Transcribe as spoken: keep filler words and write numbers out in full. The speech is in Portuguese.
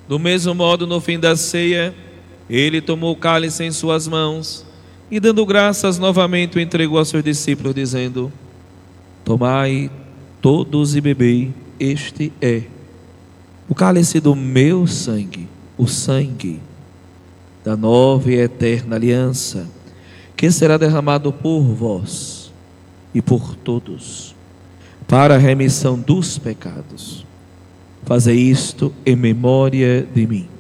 Do mesmo modo, no fim da ceia, ele tomou o cálice em suas mãos e, dando graças novamente, o entregou aos seus discípulos, dizendo: tomai todos e bebei, este é o cálice do meu sangue, o sangue da nova e eterna aliança, que será derramado por vós e por todos, para a remissão dos pecados. Fazei isto em memória de mim.